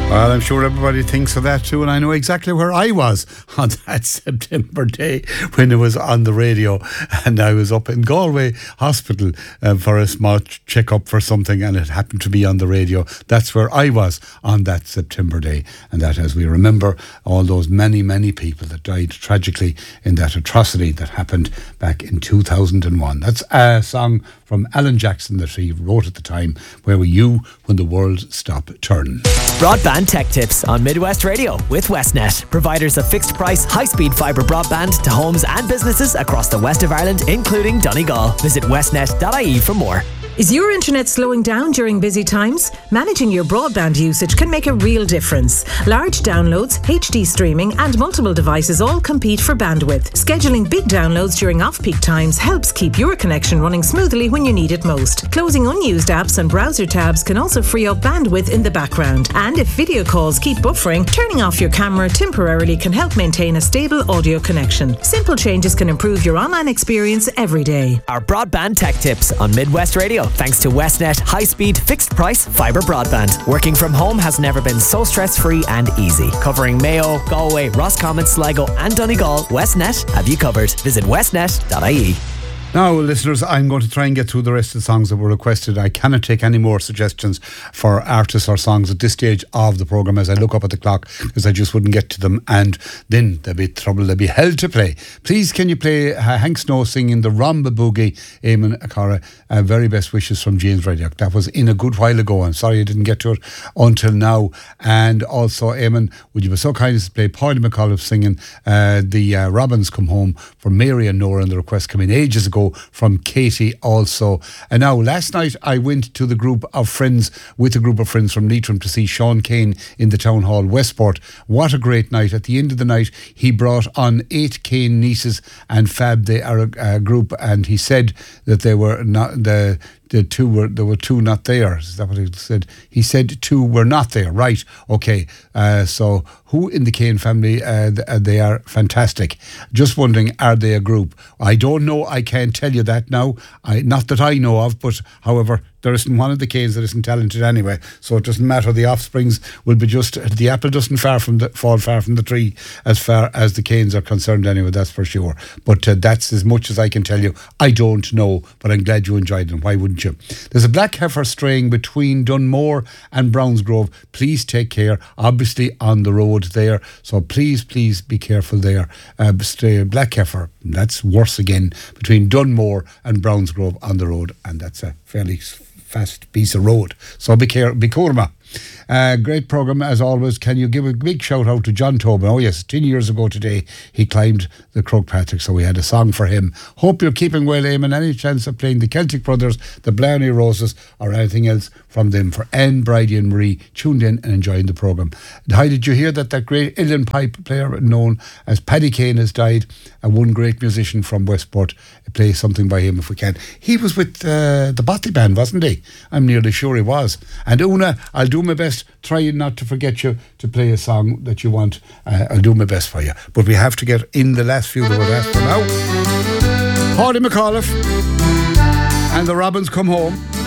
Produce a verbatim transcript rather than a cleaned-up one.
Well, I'm sure everybody thinks of that too, and I know exactly where I was on that September day when it was on the radio, and I was up in Galway Hospital uh, for a small check-up for something, and it happened to be on the radio. That's where I was on that September day, and that, as we remember, all those many, many people that died tragically in that atrocity that happened back in two thousand one. That's a song from Alan Jackson that he wrote at the time, Where Were You When the World Stopped Turning? Broadband Tech Tips on Midwest Radio with Westnet, providers of fixed price, high-speed fibre broadband to homes and businesses across the west of Ireland, including Donegal. Visit westnet dot I E for more. Is your internet slowing down during busy times? Managing your broadband usage can make a real difference. Large downloads, H D streaming and multiple devices all compete for bandwidth. Scheduling big downloads during off-peak times helps keep your connection running smoothly when you need it most. Closing unused apps and browser tabs can also free up bandwidth in the background. And if video calls keep buffering, turning off your camera temporarily can help maintain a stable audio connection. Simple changes can improve your online experience every day. Our Broadband Tech Tips on Midwest Radio, thanks to Westnet high-speed, fixed-price fibre broadband. Working from home has never been so stress-free and easy. Covering Mayo, Galway, Roscommon, Sligo and Donegal, Westnet have you covered. Visit westnet dot I E. Now, listeners, I'm going to try and get through the rest of the songs that were requested. I cannot take any more suggestions for artists or songs at this stage of the programme as I look up at the clock, because I just wouldn't get to them, and then there'll be trouble, there'll be hell to play. Please, can you play uh, Hank Snow singing the Rhomba Boogie, Eamon Akara, uh, very best wishes from James Reddock. That was in a good while ago. I'm sorry I didn't get to it until now. And also, Eamon, would you be so kind as to play Paulie McAuliffe singing uh, the uh, Robins Come Home for Mary and Nora, and the request came in ages ago from Katie also. And now, last night I went to the group of friends, with a group of friends from Leitrim, to see Sean Kane in the Town Hall, Westport. What a great night. At the end of the night, he brought on eight Kane nieces and Fab. They are a, a group, and he said that they were not the The two were there were two not there. Is that what he said? He said two were not there. Right? Okay. Uh, so who in the Kane family? Uh, they are fantastic. Just wondering, are they a group? I don't know. I can't tell you that now. I not that I know of. But however, there isn't one of the Kanes that isn't talented anyway. So it doesn't matter. The offsprings will be just the apple doesn't far from the, fall far from the tree as far as the Kanes are concerned anyway. That's for sure. But uh, that's as much as I can tell you. I don't know, but I'm glad you enjoyed them. Why wouldn't you? There's a black heifer straying between Dunmore and Brownsgrove. Please take care. Obviously on the road there, so please, please be careful there. Uh, stray black heifer. That's worse again, between Dunmore and Brownsgrove on the road, and that's a fairly fast piece of road. So be care, be corma. Uh, great programme as always. Can you give a big shout out to John Tobin? Oh yes, ten years ago today he climbed the Croagh-Patrick, so we had a song for him. Hope you're keeping well, Eamon. Any chance of playing the Celtic Brothers, the Blarney Roses, or anything else from them? For Anne, Bridie and Marie, tuned in and enjoying the programme. How did you hear that that great uilleann pipe player known as Paddy Kane has died? And one great musician from Westport. Play something by him if we can. He was with uh, the Botley Band, wasn't he? I'm nearly sure he was. And Una, I'll do my best, try not to forget you to play a song that you want. Uh, I'll do my best for you. But we have to get in the last few that we've asked for now. Paulie McAuliffe and the Robins Come Home.